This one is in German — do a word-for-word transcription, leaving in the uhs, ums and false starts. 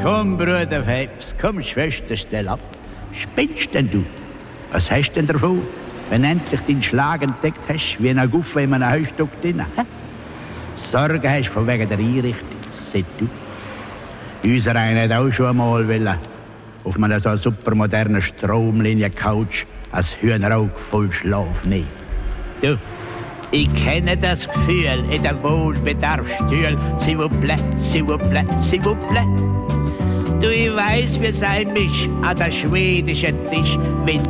Komm, Bruder Phelps, komm, Schwester, stell ab. Spinnst denn du? Was hast denn davon, wenn endlich deinen Schlag entdeckt hast, wie ein Guffe in einem Heustock drin? Hä? Sorge hast von wegen der Einrichtung, seit du. Unser einer hat auch schon einmal wollen, auf einer so supermodernen Stromlinie-Couch als Hühnerauge voll Schlaf nehmen. Du, ich kenne das Gefühl in der Wohlbedarfsstühl. S'il vous plaît, s'il vous plaît, s'il vous plaît. Du, ich weiss, wie es einem ist an der schwedischen Tisch, wenn